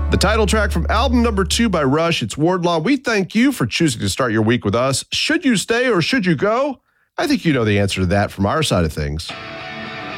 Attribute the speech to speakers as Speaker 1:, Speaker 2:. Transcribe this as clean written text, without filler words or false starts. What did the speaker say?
Speaker 1: The title track from album number 2 by Rush, it's Wardlaw. We thank you for choosing to start your week with us. Should you stay or should you go? I think you know the answer to that from our side of things.